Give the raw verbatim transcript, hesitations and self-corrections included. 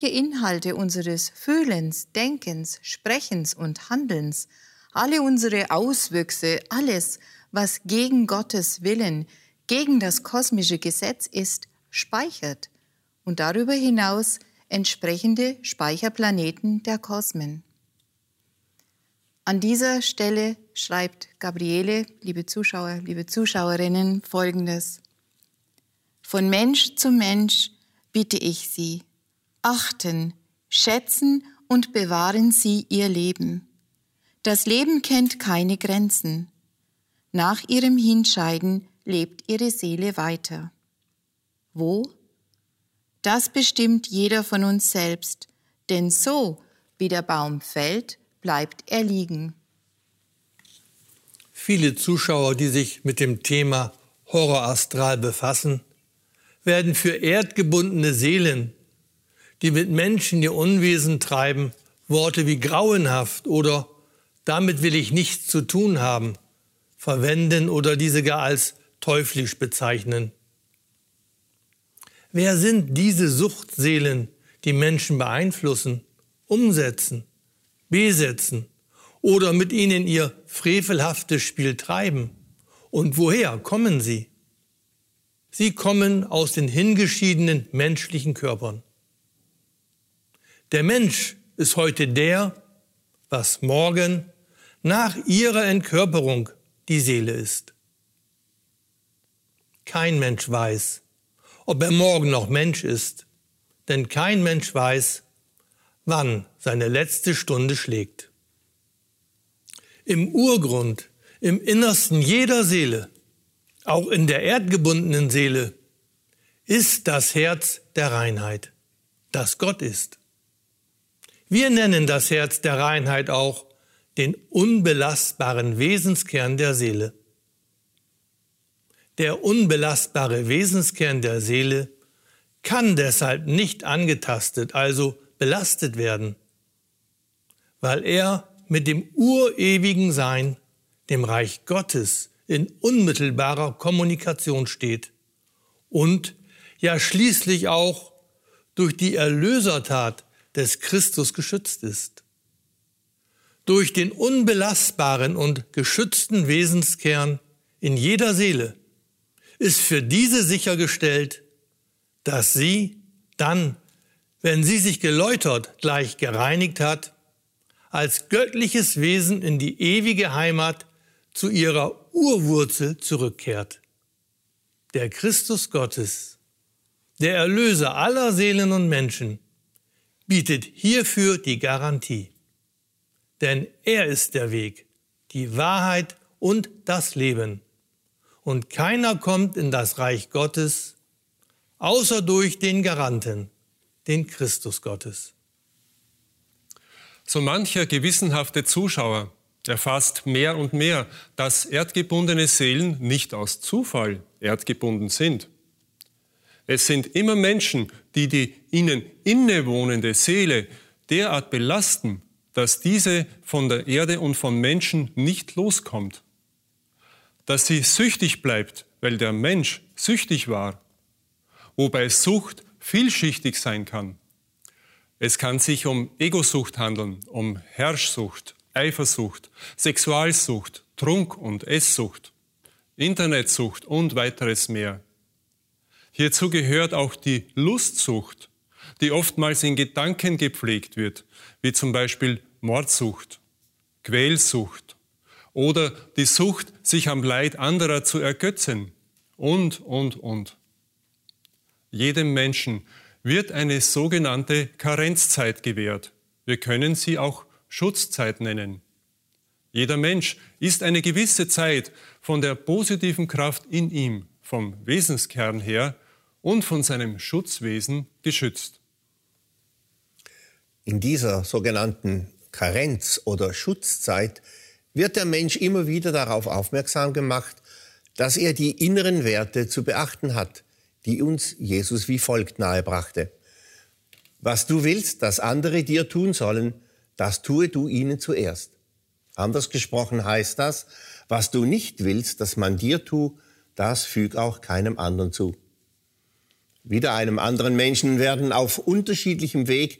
die Inhalte unseres Fühlens, Denkens, Sprechens und Handelns, alle unsere Auswüchse, alles, was gegen Gottes Willen, gegen das kosmische Gesetz ist, speichert und darüber hinaus entsprechende Speicherplaneten der Kosmen. An dieser Stelle schreibt Gabriele, liebe Zuschauer, liebe Zuschauerinnen, Folgendes: Von Mensch zu Mensch bitte ich Sie, achten, schätzen und bewahren Sie Ihr Leben. Das Leben kennt keine Grenzen. Nach Ihrem Hinscheiden lebt Ihre Seele weiter. Wo? Das bestimmt jeder von uns selbst, denn so, wie der Baum fällt, bleibt er liegen. Viele Zuschauer, die sich mit dem Thema Horror astral befassen, werden für erdgebundene Seelen, die mit Menschen ihr Unwesen treiben, Worte wie grauenhaft oder damit will ich nichts zu tun haben, verwenden oder diese gar als teuflisch bezeichnen. Wer sind diese Suchtseelen, die Menschen beeinflussen, umsetzen, besetzen oder mit ihnen ihr frevelhaftes Spiel treiben? Und woher kommen sie? Sie kommen aus den hingeschiedenen menschlichen Körpern. Der Mensch ist heute der, was morgen nach ihrer Entkörperung die Seele ist. Kein Mensch weiß, ob er morgen noch Mensch ist, denn kein Mensch weiß, wann seine letzte Stunde schlägt. Im Urgrund, im Innersten jeder Seele, auch in der erdgebundenen Seele, ist das Herz der Reinheit, das Gott ist. Wir nennen das Herz der Reinheit auch den unbelastbaren Wesenskern der Seele. Der unbelastbare Wesenskern der Seele kann deshalb nicht angetastet, also belastet werden, weil er mit dem urewigen Sein, dem Reich Gottes, in unmittelbarer Kommunikation steht und ja schließlich auch durch die Erlösertat des Christus geschützt ist. Durch den unbelastbaren und geschützten Wesenskern in jeder Seele ist für diese sichergestellt, dass sie dann, wenn sie sich geläutert, gleich gereinigt hat, als göttliches Wesen in die ewige Heimat zu ihrer Urwurzel zurückkehrt. Der Christus Gottes, der Erlöser aller Seelen und Menschen, bietet hierfür die Garantie. Denn er ist der Weg, die Wahrheit und das Leben. Und keiner kommt in das Reich Gottes, außer durch den Garanten, den Christus Gottes. So mancher gewissenhafte Zuschauer erfasst mehr und mehr, dass erdgebundene Seelen nicht aus Zufall erdgebunden sind. Es sind immer Menschen, die die ihnen innewohnende Seele derart belasten, dass diese von der Erde und von Menschen nicht loskommt. Dass sie süchtig bleibt, weil der Mensch süchtig war, wobei Sucht vielschichtig sein kann. Es kann sich um Egosucht handeln, um Herrschsucht, Eifersucht, Sexualsucht, Trunk- und Esssucht, Internetsucht und weiteres mehr. Hierzu gehört auch die Lustsucht, die oftmals in Gedanken gepflegt wird, wie zum Beispiel Mordsucht, Quälsucht oder die Sucht, sich am Leid anderer zu ergötzen und, und, und. Jedem Menschen wird eine sogenannte Karenzzeit gewährt. Wir können sie auch Schutzzeit nennen. Jeder Mensch ist eine gewisse Zeit von der positiven Kraft in ihm, vom Wesenskern her und von seinem Schutzwesen geschützt. In dieser sogenannten Karenz- oder Schutzzeit wird der Mensch immer wieder darauf aufmerksam gemacht, dass er die inneren Werte zu beachten hat, die uns Jesus wie folgt nahebrachte. Was du willst, dass andere dir tun sollen, das tue du ihnen zuerst. Anders gesprochen heißt das, was du nicht willst, dass man dir tue, das füg auch keinem anderen zu. Wieder einem anderen Menschen werden auf unterschiedlichem Weg